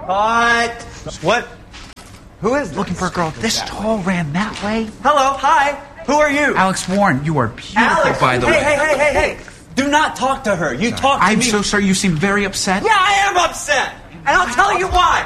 What? Who is looking for a girl this tall ran that way? Hello, hi. Who are you? Alex Warren, you are beautiful, Alex, by the way. Hey. Do not talk to her. You talk to me. I'm so sorry. You seem very upset. Yeah, I am upset. And I'll tell you why.